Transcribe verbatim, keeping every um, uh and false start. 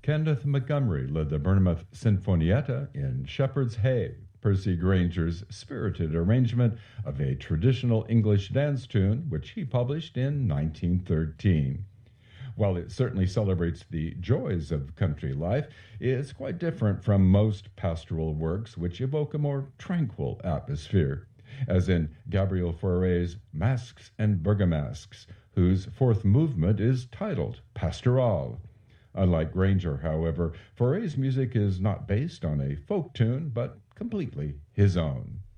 Kenneth Montgomery led the Bournemouth Sinfonietta in Shepherd's Hay, Percy Granger's spirited arrangement of a traditional English dance tune, which he published in nineteen thirteen. While it certainly celebrates the joys of country life, it's quite different from most pastoral works which evoke a more tranquil atmosphere, as in Gabriel Fauré's Masques and Bergamasques, whose fourth movement is titled Pastoral. Unlike Granger, however, Fauré's music is not based on a folk tune, but completely his own.